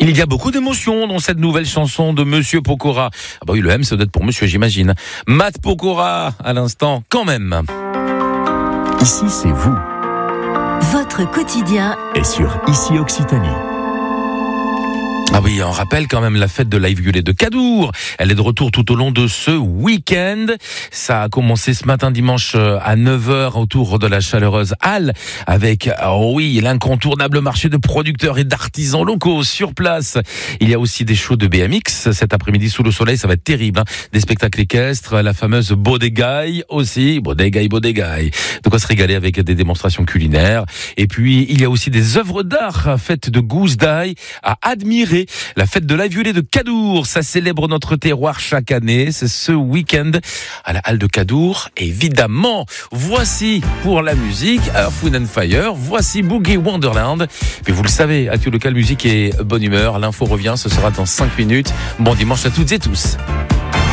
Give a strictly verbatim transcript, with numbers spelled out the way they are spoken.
Il y a beaucoup d'émotions dans cette nouvelle chanson de Monsieur Pokora. Ah bah oui, le M, ça doit être pour Monsieur, j'imagine. Matt Pokora, à l'instant, quand même. Ici, c'est vous. Votre quotidien Et sur Ici Occitanie. Ah oui, on rappelle quand même la fête de l'ail violet de Cadour. Elle est de retour tout au long de ce week-end. Ça a commencé ce matin dimanche à neuf heures autour de la chaleureuse halle avec, oh oui, l'incontournable marché de producteurs et d'artisans locaux sur place. Il y a aussi des shows de B M X cet après-midi sous le soleil, ça va être terrible. Hein. Des spectacles équestres, la fameuse Bodegaï aussi, Bodegaï, Bodegaï. De quoi se régaler avec des démonstrations culinaires. Et puis, il y a aussi des œuvres d'art faites de gousses d'ail à admirer. La fête de l'ail violet de Cadour, ça célèbre notre terroir chaque année. C'est ce week-end à la halle de Cadour. Évidemment, voici pour la musique Earth, Wind and Fire. Voici Boogie Wonderland. Mais vous le savez, Actu Local Musique et bonne humeur. L'info revient, ce sera dans cinq minutes. Bon dimanche à toutes et tous.